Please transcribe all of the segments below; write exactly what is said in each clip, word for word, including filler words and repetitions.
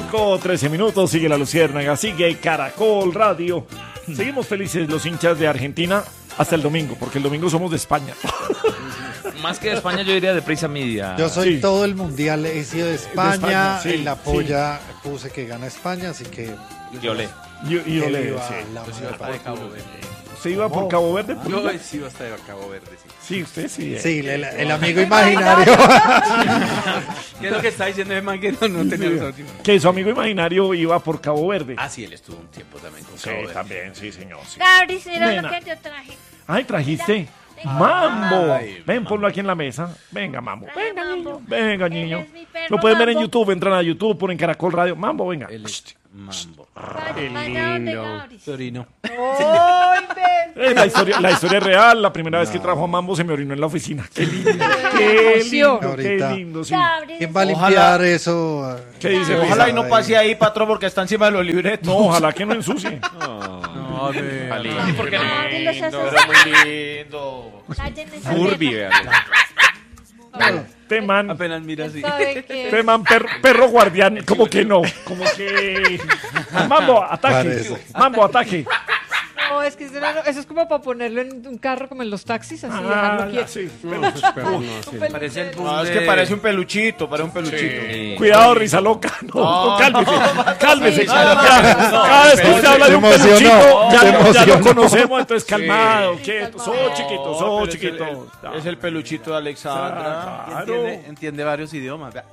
cinco, trece minutos, sigue la Luciérnaga, sigue Caracol Radio. Seguimos felices los hinchas de Argentina hasta el domingo, porque el domingo somos de España. Más que de España, yo diría de Prisa Media. Yo soy Sí. todo el mundial, he sido de España, De España, sí, en la polla puse que gana España, así que... Yo le. Y, y yo que le viva sí. la Yo sí madre iba patria. de Cabo Verde. ¿Se iba por Cabo Verde? Yo sí iba hasta de Cabo Verde, sí. Sí, usted sí. eh. Sí, el, el amigo imaginario. ¿Qué es lo que está diciendo ese man que no, no tenía los últimos? Que su amigo imaginario iba por Cabo Verde. Ah, sí, él estuvo un tiempo también con Sí, Cabo Verde. también, sí, señor. Sí. Gabri, era Nena. lo que yo traje. Ay, trajiste Mambo. Ay, Ven, Mambo. ponlo aquí en la mesa. Venga, Mambo. Traje Venga, Mambo. niño. Venga, Él niño. es mi perro, Lo pueden ver en Mambo. YouTube. Entran a YouTube, ponen Caracol Radio. Mambo, venga. Él es Mambo. Vaya, vaya donde Gabri. Torino. ¡Ay, ven! Eh, la, historia, la historia es real. La primera vez que trajo a Mambo se me orinó en la oficina. Qué lindo. Qué lindo, qué Ahorita. lindo, sí. Gabri, ¿Quién va a limpiar Ojalá. eso? ¿Qué dice? Ojalá Pisa? y no pase ahí, patrón, porque está encima de los libretos. No, ojalá que no ensucie. No, de... ¿Y por qué no? Gabri, los Pero haces. muy lindo. Callen esa Furby, mierda. vean. Este man, Apenas mira así. ¿Sabe qué? este man perro, perro guardián. Como que no. Como que. Mambo, ataque. Parece. Mambo, ataque. No, es que eso, era- eso es como para ponerlo en un carro como en los taxis, así, Ah, dejarlo quieto. sí. Un peluche. Parece el No, es que parece un peluchito, parece un peluchito. Sí. Cuidado, risa loca. No, no, cálmese. Cálmese. Sí, Ya- no, ya- no, no, cada vez que se- usted habla se de un emocionó, peluchito, ya, se ya lo emocionó. conocemos, entonces calmado, quieto, calmado. so chiquito, No, so pero es el- chiquito. el- Es el peluchito de Alexandra. Claro. Entiende, entiende varios idiomas. vea.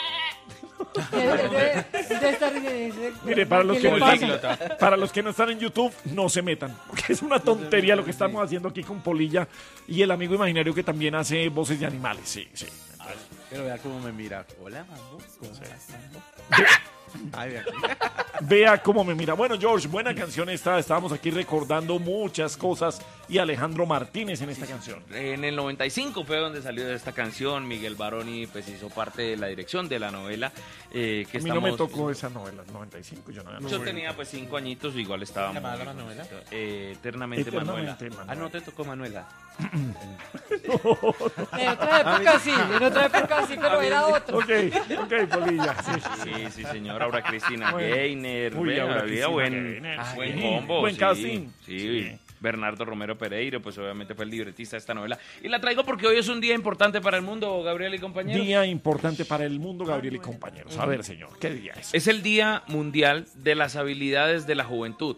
Debe- debe estar diciendo, Mire, para los, ¿qué que le no pasa? están, para los que no están en YouTube, no se metan, porque es una tontería lo que estamos haciendo aquí con Polilla y el amigo imaginario que también hace voces de animales. Sí, sí. Pero vea cómo me mira. Hola, Mambo. ¿Cómo estás, Mambo? Ay, vea. Vea cómo me mira. Bueno, George, buena canción esta. Estábamos aquí recordando muchas cosas y Alejandro Martínez en esta canción. En el noventa y cinco fue donde salió esta canción. Miguel Baroni pues hizo parte de la dirección de la novela. Eh, que A mí no me estamos- tocó esa novela, noventa y cinco, yo no Yo tenía pues cinco añitos, igual estaba muy- ¿Llamada la novela? Eh, eternamente, Manuela. Eternamente, Ah, Manuela. no te tocó Manuela. En otra época sí, en otra época sí, pero era otro. Ok, ok, Polilla. Sí. Sí, sí, señor. Aura Cristina Bueno. Gainer. Uy, vea, Aura había Cristina buen, Gainer, buen sí. combo. Buen sí, casting. Sí. Sí. Bernardo Romero Pereiro, pues obviamente fue el libretista de esta novela. Y la traigo porque hoy es un día importante para el mundo, Gabriel y compañeros. Día importante para el mundo, Gabriel y compañeros. A ver, señor, ¿qué día es? Es el Día Mundial de las Habilidades de la Juventud.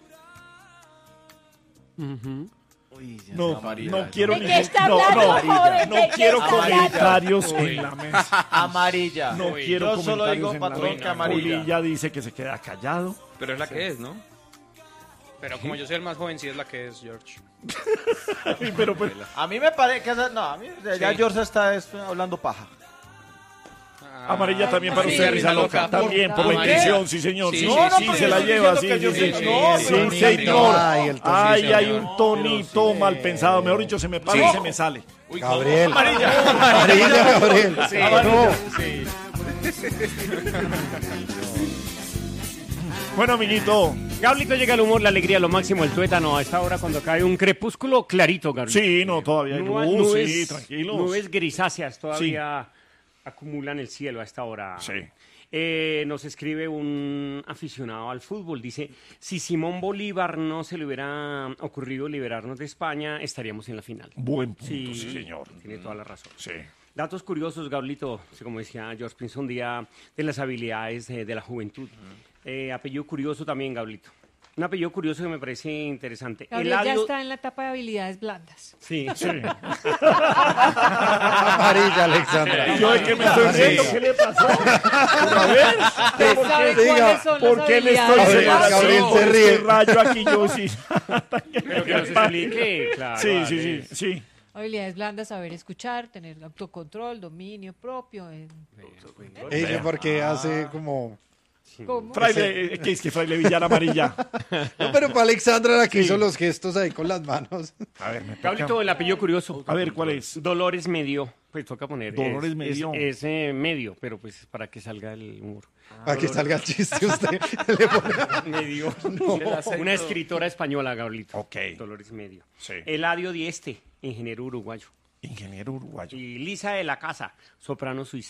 No, Amarilla. no quiero ¿De ni- qué está no, hablando, no, joven? no ¿De qué quiero está hablando? comentarios en la mesa. Amarilla. No Uy, quiero Yo solo comentarios digo, en la patrón, mesa. que amarilla. Polilla dice que se queda callado. Pero es la que es, ¿no? Pero como yo soy el más joven, sí es la que es George. Pero pues, A mí me parece que... esa- No, a mí ya Sí. George está es, hablando paja. amarilla también para sí, usted, risa risa loca. loca. También, por la Amarilla. intención, sí, señor. Sí, Sí, sí, no, no, sí, pero se yo la estoy lleva, diciendo sí, que sí, George sí. es- Sí, no, sí, pero señor. Ay, el tono, Ay, sí, hay señor. un tonito mal pensado. Mejor dicho, se me para y se me sale. Gabriel. Amarilla. Amarilla, Gabriel. No. Bueno, amiguito. Gablito, llega el humor, la alegría, lo máximo, el tuétano a esta hora cuando cae un crepúsculo clarito, Gablito. Sí, no, todavía hay Nubes- luz, nubes- sí, tranquilos. Nubes grisáceas todavía acumulan el cielo a esta hora. Sí. Eh, nos escribe un aficionado al fútbol, dice, si Simón Bolívar no se le hubiera ocurrido liberarnos de España, estaríamos en la final. Buen punto, Sí, sí, señor. Tiene toda la razón. Sí. Datos curiosos, Gablito, como decía George Prince, un día de las habilidades eh, de la juventud. Eh, apellido curioso también, Gablito. Un apellido curioso que me parece interesante. Gabriel ya Eladio- está en la etapa de habilidades blandas. Sí, Sí. Amarilla, Alexandra. Yo es que me estoy riendo, ¿qué le pasó? Pero a ver, ¿Usted ¿por sabe qué, cuáles son ¿por las qué le estoy habilidades Gabriel, blandas? Gabriel celebrando se ríe. este rayo aquí? Yo sí. pero que nos explique, claro. Sí, sí, dale. sí, sí. Habilidades blandas, saber escuchar, tener autocontrol, dominio propio. eh, Ella porque hace como... ¿Cómo? Fraile, eh, ¿qué es que Fraile Villar Amarilla? No, pero para Alexandra la que hizo los gestos ahí con las manos. A ver, me Gablito, toca. el apellido curioso. A ver, ¿cuál es? Dolores Medio. Pues toca poner. Dolores es- Medio. Es, es, eh, medio, pero pues para que salga el humor. Para que salga el chiste usted. Le pone... Medio. Una escritora española, Gablito. Ok. Dolores Medio. Sí. Eladio Dieste, ingeniero uruguayo. Ingeniero uruguayo. Y Lisa de la Casa, soprano suiza.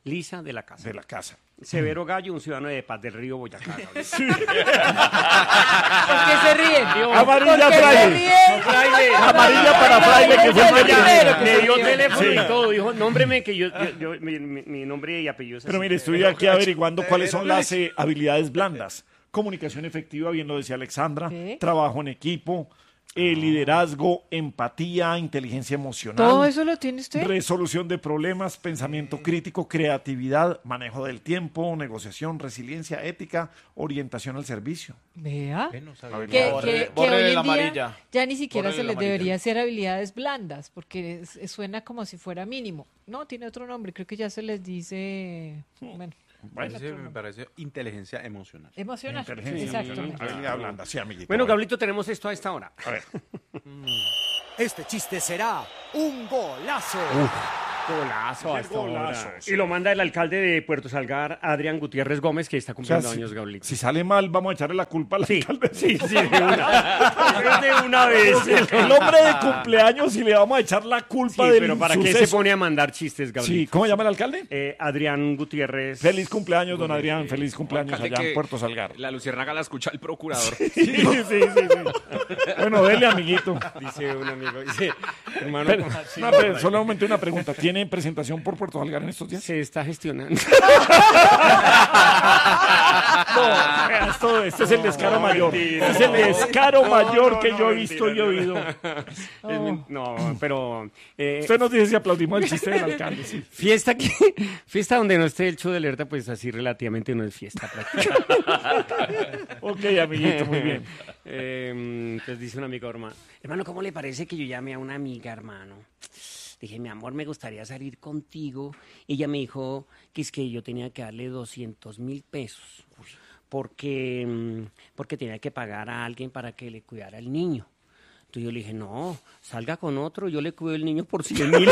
Lisa de la casa. De la casa. Severo Gallo, un ciudadano de Paz del Río, Boyacá. Sí. ¿Por qué se ríen? Amarilla ¿Por qué fraile. se ríen? Fraile. Amarilla para fraile, que fue el primero. Me dio teléfono Sí. y todo. Dijo, nómbreme que yo, yo, yo mi, mi- mi nombre y apellido es Pero así. mire, estoy aquí averiguando cuáles son las eh, habilidades blandas. Comunicación efectiva, bien lo decía Alexandra. ¿Qué? Trabajo en equipo, eh, liderazgo, empatía, inteligencia emocional. ¿Todo eso lo tiene usted? Resolución de problemas, pensamiento crítico, creatividad, manejo del tiempo, negociación, resiliencia, ética, orientación al servicio. Vea. Eh, no sabía. A ver, Que, Borre- que- que bórrele hoy en la día amarilla. ya ni siquiera Bórrele se la les amarilla. debería hacer habilidades blandas, porque es- es- suena como si fuera mínimo. No, tiene otro nombre, creo que ya se les dice, bueno, Bueno, Ese me parece inteligencia emocional. emocional. inteligencia Exactamente. emocional, habilidad blanda, sí, amiguito. Bueno, Gablito, tenemos esto a esta hora. A ver. Este chiste será un golazo. Golazo, a esta Golazo, hora. sí. Y lo manda el alcalde de Puerto Salgar, Adrián Gutiérrez Gómez, que está O sea, cumpliendo si, años, Gablito. si sale mal, vamos a echarle la culpa al Sí, alcalde. sí, sí, de una, de una vez. El hombre de cumpleaños y le vamos a echar la culpa Sí, del pero ¿para qué se suceso. pone a mandar chistes, Gablito? Sí, ¿cómo llama el alcalde? Eh, Adrián Gutiérrez. Feliz cumpleaños, don Adrián. Feliz cumpleaños Alcalde, allá en que Puerto Salgar. La luciérnaga la escucha el procurador. Sí, sí, sí, sí. Bueno, dele, amiguito. Dice un amigo, dice, hermano, Pero, ¿cómo no, pero solamente una pregunta. ¿Tiene presentación por Puerto Salgar en estos días? se está gestionando? No, veas todo. Este es el descaro mayor. Este es el descaro mayor que yo he visto y oído. Es men- no, pero eh, Usted nos dice si aplaudimos el chiste del alcalde. Sí. fiesta que fiesta donde no esté el show de alerta, pues así relativamente no es fiesta prácticamente. Ok, amiguito, muy bien. Eh, entonces dice un amigo, hermano, hermano, ¿cómo le parece que yo llame a una amiga, hermano? Dije, mi amor, me gustaría salir contigo. Ella me dijo que es que yo tenía que darle doscientos mil pesos porque, mm, porque tenía que pagar a alguien para que le cuidara al niño. Entonces yo le dije, no, salga con otro, yo le cuido el niño por cien mil.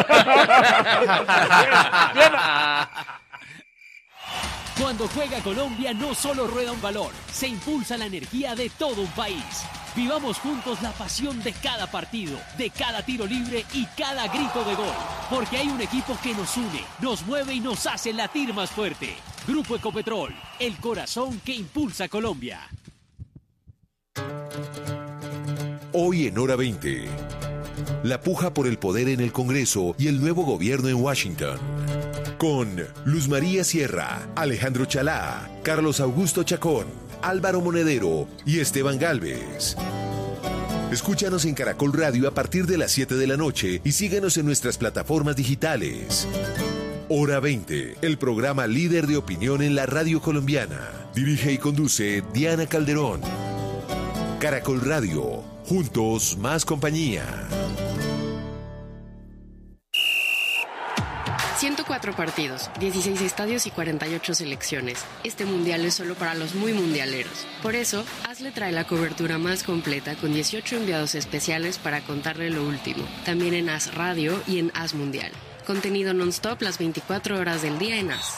Cuando juega Colombia no solo rueda un balón, se impulsa la energía de todo un país. Vivamos juntos la pasión de cada partido, de cada tiro libre y cada grito de gol. Porque hay un equipo que nos une, nos mueve y nos hace latir más fuerte. Grupo Ecopetrol, el corazón que impulsa Colombia. Hoy en Hora veinte. La puja por el poder en el Congreso y el nuevo gobierno en Washington. Con Luz María Sierra, Alejandro Chalá, Carlos Augusto Chacón, Álvaro Monedero y Esteban Galvez. Escúchanos en Caracol Radio a partir de las siete de la noche y síguenos en nuestras plataformas digitales. Hora veinte, el programa líder de opinión en la radio colombiana. Dirige y conduce Diana Calderón. Caracol Radio, juntos más compañía. ciento cuatro partidos, dieciséis estadios y cuarenta y ocho selecciones. Este mundial es solo para los muy mundialeros. Por eso, Hazle trae la cobertura más completa con dieciocho enviados especiales para contarle lo último. También en Haz Radio y en Haz Mundial. Contenido non-stop las veinticuatro horas del día en Haz.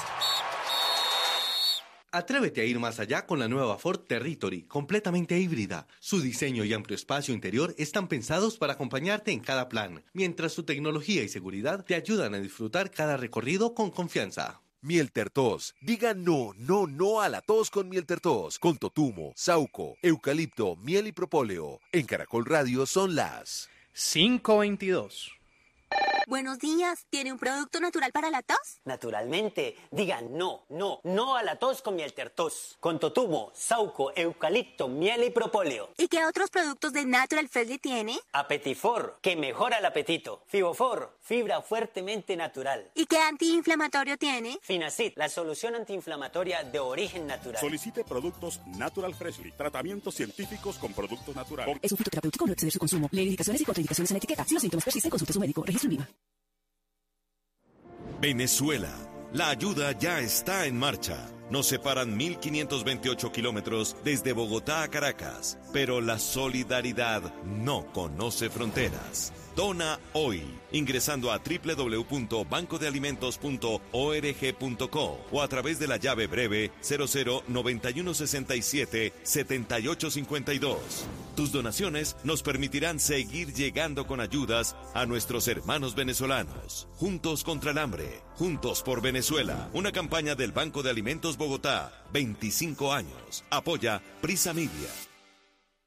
Atrévete a ir más allá con la nueva Ford Territory, completamente híbrida. Su diseño y amplio espacio interior están pensados para acompañarte en cada plan, mientras su tecnología y seguridad te ayudan a disfrutar cada recorrido con confianza. Miel Tertos. Diga no, no, no a la tos con Miel Tertos. Con totumo, sauco, eucalipto, miel y propóleo. En Caracol Radio son las cinco veintidós. Buenos días, ¿tiene un producto natural para la tos? Naturalmente, digan no, no, no a la tos con Miel Tertos. Con totumo, sauco, eucalipto, miel y propóleo. ¿Y qué otros productos de Natural Freshly tiene? Apetifor, que mejora el apetito. Fibofor, fibra fuertemente natural. ¿Y qué antiinflamatorio tiene? Finacid, la solución antiinflamatoria de origen natural. Solicite productos Natural Freshly, tratamientos científicos con productos naturales. Es un fitoterapéutico, no exceder su consumo. Lee indicaciones y contraindicaciones en etiqueta. Si los síntomas persisten, consulte a su médico. Registro en Viva. Venezuela. La ayuda ya está en marcha. Nos separan mil quinientos veintiocho kilómetros desde Bogotá a Caracas, pero la solidaridad no conoce fronteras. Dona hoy, ingresando a doble u doble u doble u punto banco de alimentos punto org punto co o a través de la llave breve cero cero noventa y uno sesenta y siete setenta y ocho cincuenta y dos. Tus donaciones nos permitirán seguir llegando con ayudas a nuestros hermanos venezolanos. Juntos contra el hambre, juntos por Venezuela. Una campaña del Banco de Alimentos Bogotá, veinticinco años. Apoya Prisa Media.